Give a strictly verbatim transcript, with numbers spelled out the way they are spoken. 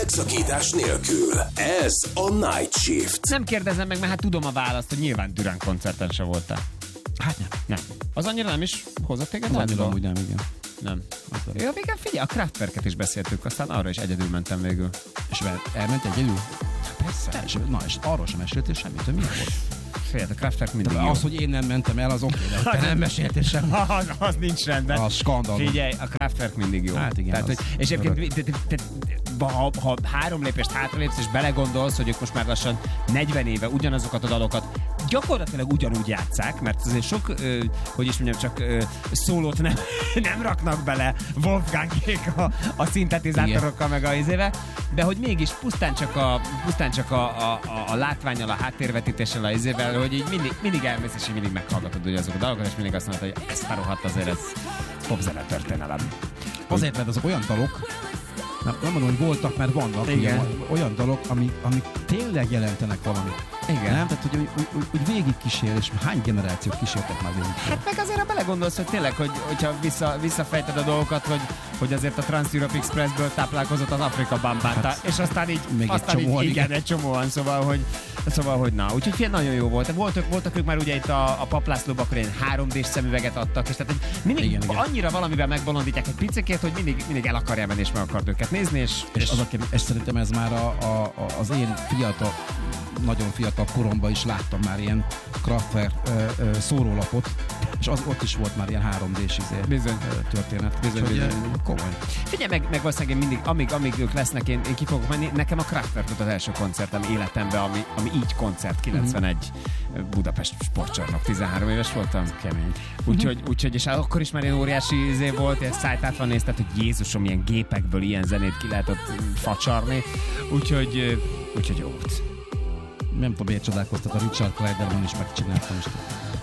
megszakítás nélkül. Ez a Night Shift. Nem kérdezem meg, mert hát tudom a választ, hogy nyilván Durán koncerten se voltál. Hát nem. Nem. Az annyira nem is hozott téged? Az annyira amúgy nem, igen. Nem. Ja, végül figyelj, a Kraftwerket is beszéltük, aztán arra is egyedül mentem végül. És elment egyedül? Persze. És, na, és arról sem meséltél semmit, hogy milyen volt? Fél, a Kraftwerk mindig De jó. Az, hogy én nem mentem el, az oké, de te nem meséltél semmit. az, az nincs rendben. Az skandalom. Figyelj, a Kraftwerk mindig jó. Hát igen, Tehát, az hogy, és egyébként, ha, ha három lépést hátralépsz, és belegondolsz, hogy ők most már lassan negyven éve ugyanazokat a dalokat gyakorlatilag ugyanúgy játsszák, mert azért sok, ö, hogy is mondjam, csak ö, szólót nem, nem raknak bele Wolfgangék a, a szintetizátorokkal, meg a izével, de hogy mégis pusztán csak a, pusztán csak a, a, a, a látvánnyal, a háttérvetítéssel, a izével, hogy így mindig, mindig elmész, és így mindig meghallgatod ugye azok a dalokat, és mindig azt mondod, hogy ez farohadt azért, ez popzene történelem. Azért, mert azok olyan dalok, nem, nem mondom, hogy voltak, mert vannak Igen. Ugye, olyan dalok, amik, amik tényleg jelentenek valamit. Igen. Nem? Tehát, hogy, hogy, hogy, hogy végig kísér, és hány generációt kísértek már végig. Hát meg azért, ha belegondolsz, hogy tényleg, hogy, hogyha vissza, visszafejted a dolgokat, hogy, hogy azért a Trans-Europe Expressből táplálkozott az Afrika Bambáta, hát, és aztán így, még aztán egy csomó, így igen, igen. egy csomóan, szóval, hogy, szóval, hogy na. Úgyhogy fél nagyon jó volt. Voltak, voltak ők már ugye itt a, a Paplászlóba, akkor ilyen három dés szemüveget adtak, és tehát hogy mindig Igen, igen. annyira valamivel megbolondítják egy picikét, hogy mindig, mindig el akarja menni, és meg akart őket nézni, és, És, és, az, aki, és szerintem ez már a, a, a, az én fiatal, nagyon fiatal koromban is láttam már ilyen Kraftwerk ö, ö, szórólapot, és az, ott is volt már ilyen három dés izé, Bizony. ö, történet. Bizony, Úgyhogy, bizony. ö, komoly. Figyelj meg, meg valószínűleg én mindig, amíg, amíg ők lesznek, én, én ki fogok menni. Nekem a Kraftwerk volt az első koncertem életemben, ami, ami így koncert, kilencvenegy Budapest Sportcsarnok, tizenhárom éves voltam. Kemény. Úgyhogy, úgyhogy, és akkor is már ilyen óriási izé volt, és szájtátlan nézted, hogy Jézusom, ilyen gépekből ilyen zenét ki lehetett facsarni. Úgyhogy, úgyhogy jó volt. Nem tudom, miért csodálkoztat, a Richard Clayderman is megcsináltam.